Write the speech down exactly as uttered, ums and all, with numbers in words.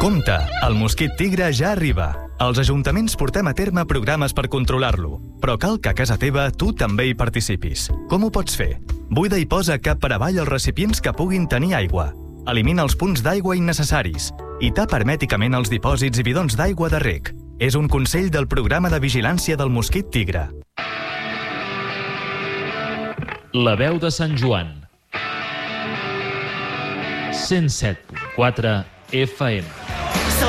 Compte, el mosquit tigre ja arriba. Els ajuntaments portem a terme programes per controlar-lo, però cal que a casa teva tu també hi participis. Com ho pots fer? Buida i posa cap per avall els recipients que puguin tenir aigua. Elimina els punts d'aigua innecessaris i tapa hermèticament els dipòsits i bidons d'aigua de reg. És un consell del programa de vigilància del mosquit tigre. La veu de Sant Joan. cent set punt quatre F M.